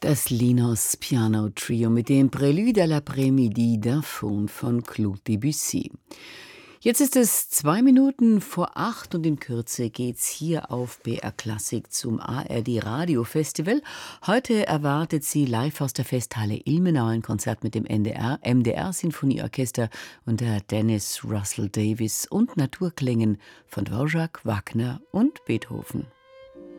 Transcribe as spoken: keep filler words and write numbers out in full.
Das Linos Piano Trio mit dem Prélude à l'après-midi d'un Faune von Claude Debussy. Jetzt ist es zwei Minuten vor acht und in Kürze geht's hier auf B R Klassik zum A R D Radio Festival. Heute erwartet Sie live aus der Festhalle Ilmenau ein Konzert mit dem N D R, M D R Sinfonieorchester unter Dennis Russell Davis und Naturklängen von Dvorak, Wagner und Beethoven.